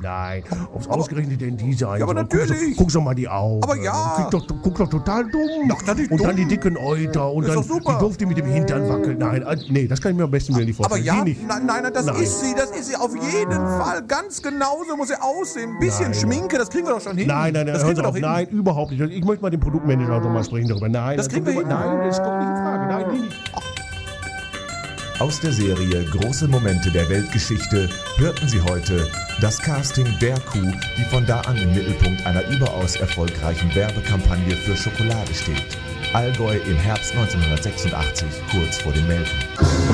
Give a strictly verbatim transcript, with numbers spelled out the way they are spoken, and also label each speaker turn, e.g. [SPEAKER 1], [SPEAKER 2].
[SPEAKER 1] Nein, ob's ausgerechnet denn die sein
[SPEAKER 2] Ja, aber
[SPEAKER 1] soll. Guck,
[SPEAKER 2] natürlich.
[SPEAKER 1] guck doch mal die Augen.
[SPEAKER 2] Aber ja.
[SPEAKER 1] Guck doch, guck doch total dumm.
[SPEAKER 2] Doch, das ist
[SPEAKER 1] und dann
[SPEAKER 2] dumm.
[SPEAKER 1] die dicken Euter und
[SPEAKER 2] Ist
[SPEAKER 1] dann
[SPEAKER 2] doch super.
[SPEAKER 1] die Dufte mit dem Hintern wackelt. Nein, äh, nee, das kann ich mir am besten wieder nicht
[SPEAKER 2] Aber
[SPEAKER 1] vorstellen.
[SPEAKER 2] ja,
[SPEAKER 1] Die nicht.
[SPEAKER 2] nein, nein, nein, das
[SPEAKER 1] Nein.
[SPEAKER 2] ist sie, das ist sie auf jeden Fall. Ganz genauso muss sie aussehen. Ein bisschen
[SPEAKER 1] Nein.
[SPEAKER 2] Schminke, das kriegen wir doch schon hin.
[SPEAKER 1] Nein, nein, nein,
[SPEAKER 2] das
[SPEAKER 1] hören
[SPEAKER 2] kriegen
[SPEAKER 1] Sie
[SPEAKER 2] wir
[SPEAKER 1] auf.
[SPEAKER 2] doch hin.
[SPEAKER 1] Nein, überhaupt nicht. Ich möchte mal den Produktmanager noch mal sprechen darüber. Nein,
[SPEAKER 2] Das kriegen
[SPEAKER 1] kommt
[SPEAKER 2] wir
[SPEAKER 1] über-
[SPEAKER 2] hin.
[SPEAKER 1] Nein, das kommt nicht in Frage. Nein, nee, nicht.
[SPEAKER 3] Aus der Serie Große Momente der Weltgeschichte hörten Sie heute das Casting der Kuh, die von da an im Mittelpunkt einer überaus erfolgreichen Werbekampagne für Schokolade steht. Allgäu im Herbst neunzehnhundertsechsundachtzig, kurz vor den Melken.